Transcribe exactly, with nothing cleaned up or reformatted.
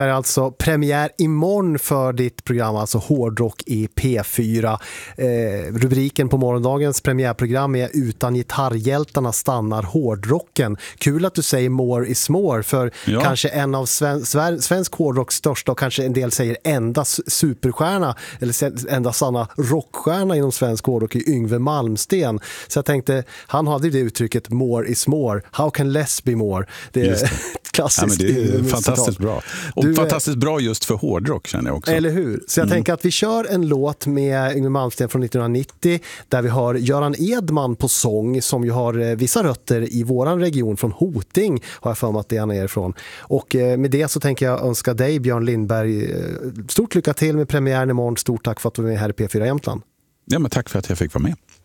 Det är alltså premiär imorgon för ditt program, alltså Hårdrock i P fyra. Eh, rubriken på morgondagens premiärprogram är Utan gitarrhjältarna stannar hårdrocken. Kul att du säger more is more, för ja. kanske en av sven- sven- svensk hårdrocks största och kanske en del säger enda superstjärna eller enda sanna rockstjärna inom svensk hårdrock är Yngwie Malmsteen. Så jag tänkte, han hade det uttrycket more is more. How can less be more? Det är klassiskt. Ja, det är fantastiskt bra. Och du, fantastiskt bra just för hårdrock, känner jag också. Eller hur? Så jag mm. tänker att vi kör en låt med Yngwie Malmsteen från nittonhundranittio där vi har Göran Edman på sång, som ju har vissa rötter i våran region, från Hoting har jag för mig att det han är ifrån. Och med det så tänker jag önska dig, Björn Lindberg, stort lycka till med premiären imorgon. Stort tack för att du är med här i P fyra Jämtland. Ja, men tack för att jag fick vara med.